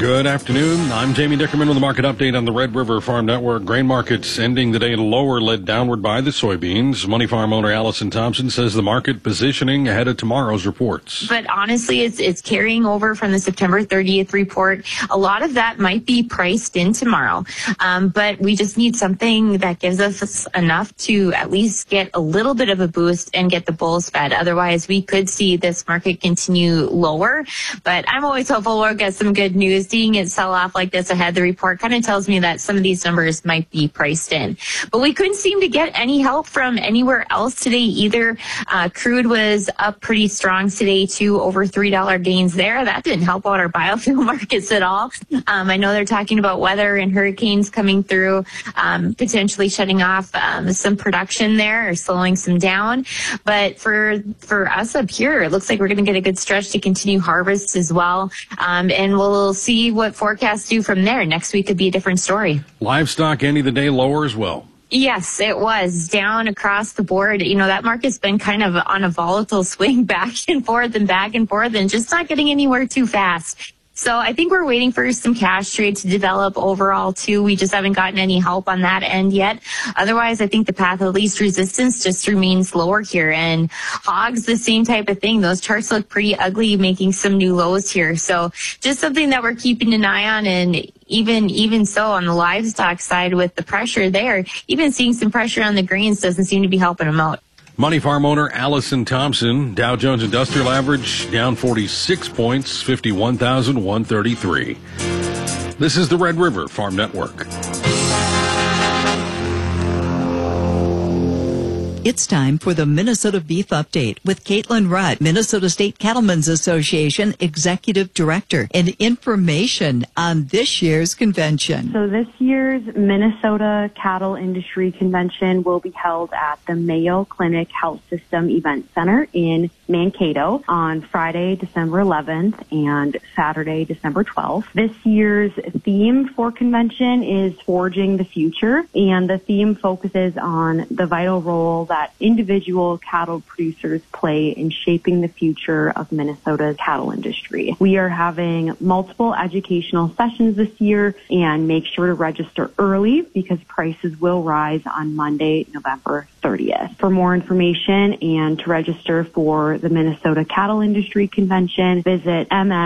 Good afternoon. I'm Jamie Dickerman with the market update on the Red River Farm Network. Grain markets ending the day lower, led downward by the soybeans. Money Farm owner Allison Thompson says the market positioning ahead of tomorrow's reports. But honestly, it's carrying over from the September 30th report. A lot of that might be priced in tomorrow. But we just need something that gives us enough to at least get a little bit of a boost and get the bulls fed. Otherwise, we could see this market continue lower. But I'm always hopeful we'll get some good news. Seeing it sell off like this ahead of the report kind of tells me that some of these numbers might be priced in. But we couldn't seem to get any help from anywhere else today either. Crude was up pretty strong today too, over $3 gains there. That didn't help out our biofuel markets at all. I know they're talking about weather and hurricanes coming through, potentially shutting off some production there or slowing some down. But for us up here, it looks like we're going to get a good stretch to continue harvests as well. And we'll see what forecasts do from there. Next week could be a different story. Livestock ending the day lower as well. Yes, it was down across the board. You know, that market's been kind of on a volatile swing back and forth and just not getting anywhere too fast. So I think we're waiting for some cash trade to develop overall too. We just haven't gotten any help on that end yet. Otherwise, I think the path of least resistance just remains lower here. And hogs, the same type of thing. Those charts look pretty ugly, making some new lows here. So just something that we're keeping an eye on. And even so on the livestock side with the pressure there, even seeing some pressure on the grains doesn't seem to be helping them out. Money Farm owner Allison Thompson. Dow Jones Industrial Average down 46 points, 51,133. This is the Red River Farm Network. It's time for the Minnesota Beef Update with Caitlin Rudd, Minnesota State Cattlemen's Association Executive Director, and information on this year's convention. So this year's Minnesota Cattle Industry Convention will be held at the Mayo Clinic Health System Event Center in Mankato on Friday, December 11th and Saturday, December 12th. This year's theme for convention is Forging the Future, and the theme focuses on the vital role that individual cattle producers play in shaping the future of Minnesota's cattle industry. We are having multiple educational sessions this year, and make sure to register early because prices will rise on Monday, November 30th. For more information and to register for the Minnesota Cattle Industry Convention, visit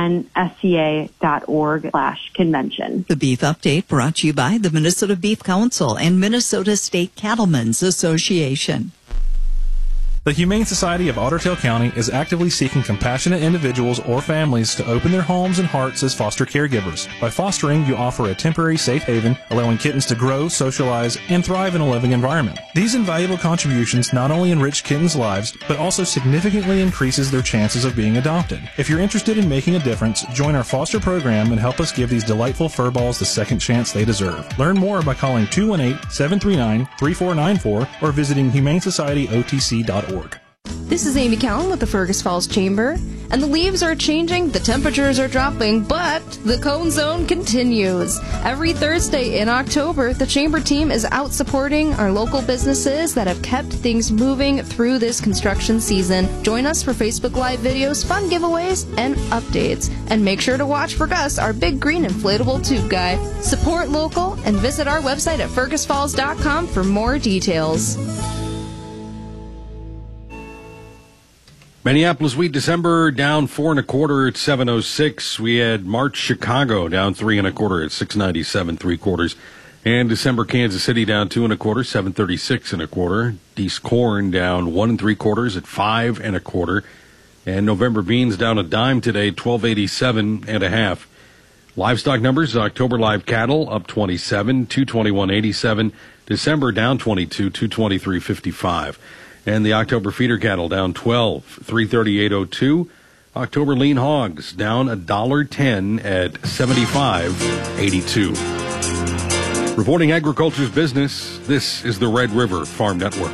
mnsca.org/convention. The Beef Update brought to you by the Minnesota Beef Council and Minnesota State Cattlemen's Association. The Humane Society of Otter Tail County is actively seeking compassionate individuals or families to open their homes and hearts as foster caregivers. By fostering, you offer a temporary safe haven, allowing kittens to grow, socialize, and thrive in a living environment. These invaluable contributions not only enrich kittens' lives, but also significantly increases their chances of being adopted. If you're interested in making a difference, join our foster program and help us give these delightful furballs the second chance they deserve. Learn more by calling 218-739-3494 or visiting humanesocietyotc.org. This is Amy Cowan with the Fergus Falls Chamber, and the leaves are changing, the temperatures are dropping, but the Cone Zone continues. Every Thursday in October, the Chamber team is out supporting our local businesses that have kept things moving through this construction season. Join us for Facebook Live videos, fun giveaways, and updates. And make sure to watch for Gus, our big green inflatable tube guy. Support local and visit our website at fergusfalls.com for more details. Minneapolis wheat December down 4 1/4 at 706. We had March Chicago down 3 1/4 at 697 3/4, and December Kansas City down 2 1/4, 736 1/4. East corn down 1 3/4 at 5 1/4, and November beans down a dime today, 1287 1/2. Livestock numbers: October live cattle up 27, 221.87. December down 22, 223.55. And the October feeder cattle down 12, 338.02. October lean hogs down $1.10 at 75.82. Reporting agriculture's business, this is the Red River Farm Network.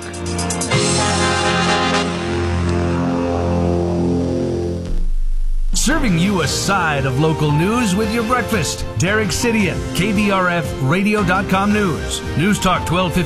Serving you a side of local news with your breakfast. Derek Sidian, KBRF Radio.com News. News Talk 1250.